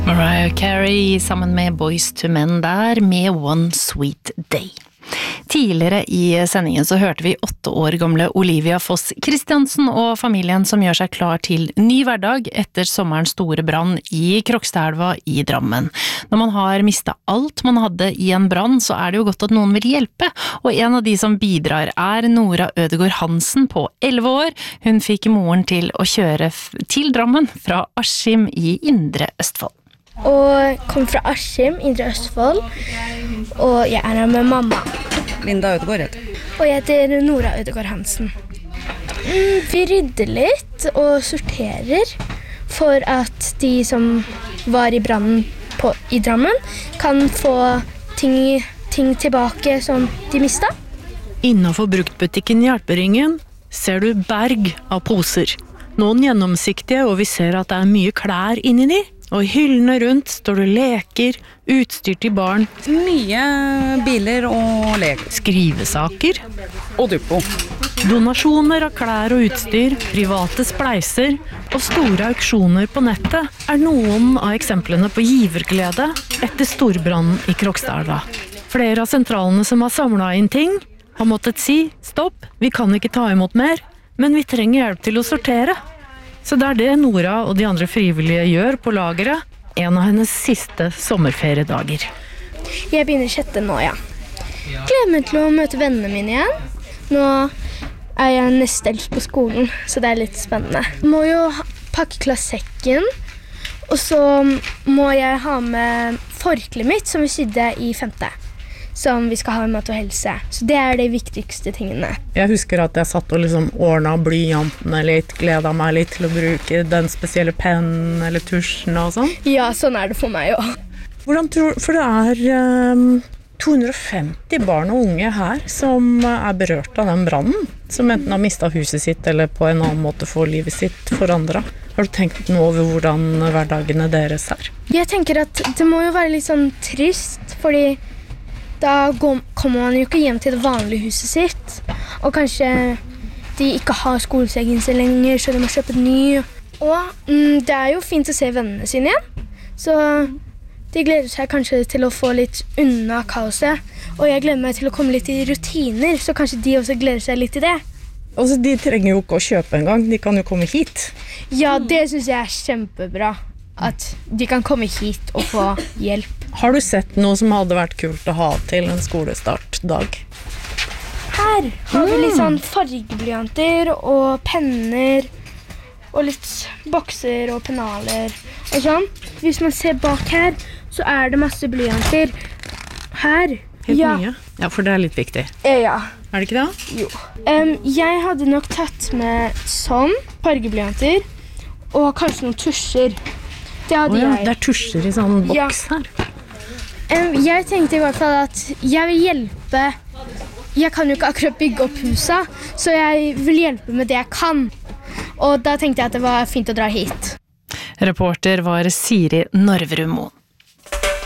Mariah Carey sammen med Boyz II Men der med One Sweet Day. Tidligere i sendingen så hørte vi 8 år gamle Olivia Foss Kristiansen og familien som gjør seg klar til ny hverdag etter sommerens store brann i Krokstadelva i Drammen. Når man har mistet alt man hadde i en brann, så er det jo godt at noen vil hjelpe, og en av de som bidrar er Nora Ødegård Hansen på 11 år. Hun fikk moren til å kjøre til Drammen fra Askim i Indre Østfold. Og kom fra Askim, Indre Østfold, og jeg er her med mamma. Linda Ødegård heter. Og jeg heter Nora Ødegård Hansen. Vi rydder litt og sorterer for at de som var i brannen i Drammen kan få ting tilbake som de mistet. Innenfor bruktbutikken Hjelperingen ser du berg av poser. Noen gjennomsiktige, og vi ser at det er mye klær inni de. Og i hyllene rundt står det leker, utstyr til barn. Mye biler og leker. Skrivesaker. Og Duplo. Donasjoner av klær og utstyr, private spleiser og store auksjoner på nettet er noen av eksemplene på giverglede etter storbrannen i Krokstadelva. Flere av sentralene som har samlet inn ting har måttet si stopp, vi kan ikke ta imot mer, men vi trenger hjelp til å sortere. Så det er det Nora og de andre frivillige gjør på lageret, en av hennes siste sommerferiedager. Jeg begynner 6. nå, ja. Gleder meg til å møte vennene mine igjen. Nå er jeg nest eldst på skolen, så det er litt spennende. Må jo pakke klassekken, og så må jeg ha med forkleet mitt som vi sydde i 5. som vi skal ha i mat og helse. Så det er de viktigste tingene. Jeg husker at jeg satt og liksom ordnet blyantene litt, gledet meg litt til å bruke den spesielle pennen eller tusjen og sånn. Ja, sånn er det for meg også. For det er 250 barn og unge her som er berørt av den brannen, som enten har mistet huset sitt eller på en annen måte får livet sitt forandret. Har du tenkt nå over hvordan hverdagene deres er? Jeg tenker at det må jo være litt sånn trist, fordi da kommer man jo ikke hjem til det vanlige huset sitt, og kanskje de ikke har skolesekken sin lenger, så de må kjøpe ny. Og det er jo fint å se vennene sine igjen, så de gleder seg kanskje til å få litt unna kaoset, og jeg gleder meg til å komme litt i rutiner, så kanskje de også gleder seg litt i det. Altså, de trenger jo ikke å kjøpe en gang, de kan jo komme hit. Ja, det synes jeg er kjempebra, at de kan komme hit og få hjelp. Har du sett noe som hadde vært kult å ha til en skolestartdag? Her har vi litt sånn fargeblyanter og penner og litt bokser og pennaler og sånn. Hvis man ser bak her, så er det masse blyanter. Her. Helt mye? Ja, for det er litt viktig. Ja. Er det ikke det? Jo. Jeg hadde nok tatt med sånn fargeblyanter og kanskje noen tusjer. Det hadde jeg. Det er tusjer i sånn boks her. Jeg tenkte i hvert fall at jeg vil hjelpe. Jeg kan jo ikke akkurat bygge opp huset, så jeg vil hjelpe med det jeg kan. Og da tenkte jeg at det var fint å dra hit. Reporter var Siri Norverud Moen.